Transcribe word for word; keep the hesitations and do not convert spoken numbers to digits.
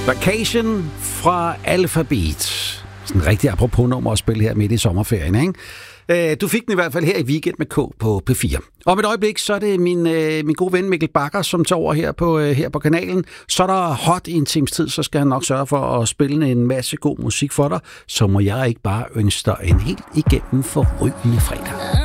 Vacation fra Alphabet. Sådan en rigtig apropos nummer at spille her midt i sommerferien, ikke? Du fik den i hvert fald her i Weekend med K på P fire. Om et øjeblik, så er det min, min gode ven Mikkel Bakker, som tager over her på, her på kanalen. Så er der hot i en times tid, så skal han nok sørge for at spille en masse god musik for dig. Så må jeg ikke bare ønske dig en helt igennem forrygende fredag.